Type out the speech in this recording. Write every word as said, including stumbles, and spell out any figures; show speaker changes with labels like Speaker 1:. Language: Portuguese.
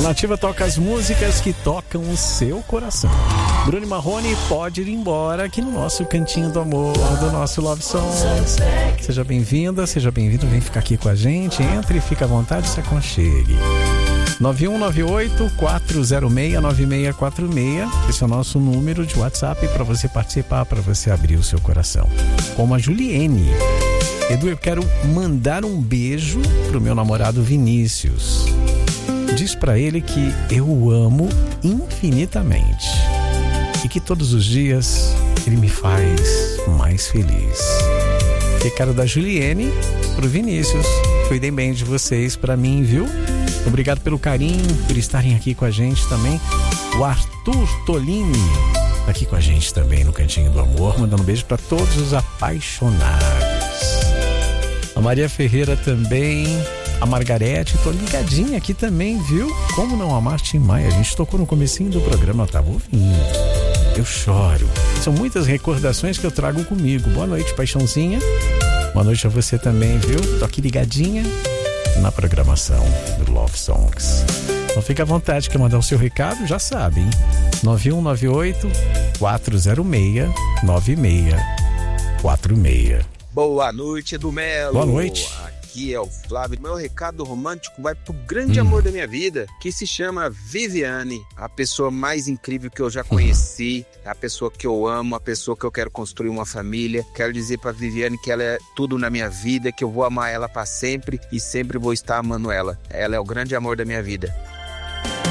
Speaker 1: Nativa toca as músicas que tocam o seu coração. Bruno Marrone pode ir embora aqui no nosso Cantinho do Amor, do nosso Love Songs. Seja bem-vinda, seja bem-vindo, vem ficar aqui com a gente. Entre e fica à vontade, se aconchegue. nove um nove oito, quatro zero seis, nove seis quatro seis. Esse é o nosso número de WhatsApp para você participar, para você abrir o seu coração. Como a Juliene. Edu, eu quero mandar um beijo pro meu namorado Vinícius. Diz pra ele que eu o amo infinitamente e que todos os dias ele me faz mais feliz. Recado da Juliene pro Vinícius. Cuidem bem de vocês pra mim, viu? Obrigado pelo carinho, por estarem aqui com a gente também. O Arthur Tolini tá aqui com a gente também no Cantinho do Amor, mandando um beijo pra todos os apaixonados. A Maria Ferreira também. A Margarete, tô ligadinha aqui também, viu? Como não amar Tim Maia? A gente tocou no comecinho do programa, eu tava ouvindo. Eu choro. São muitas recordações que eu trago comigo. Boa noite, paixãozinha. Boa noite a você também, viu? Tô aqui ligadinha na programação do Love Songs. Então fica à vontade, quer mandar o seu recado? Já sabe, hein? nove um nove oito, quatro zero seis, nove seis quatro seis.
Speaker 2: Boa noite, Edu Melo.
Speaker 1: Boa noite.
Speaker 2: Aqui é o Flávio. Meu recado romântico vai pro grande hum. amor da minha vida, que se chama Viviane, a pessoa mais incrível que eu já conheci, a pessoa que eu amo, a pessoa que eu quero construir uma família. Quero dizer pra Viviane que ela é tudo na minha vida, que eu vou amar ela pra sempre e sempre vou estar amando ela. Ela é o grande amor da minha vida.